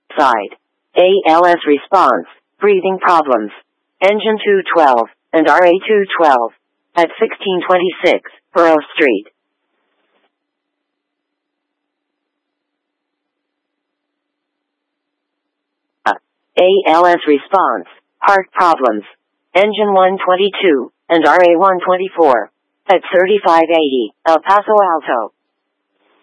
Side. ALS response, breathing problems. Engine 212, and RA 212. At 1626, Borough Street. ALS response, heart problems. Engine 122, and RA 124. At 3580, El Paso Alto.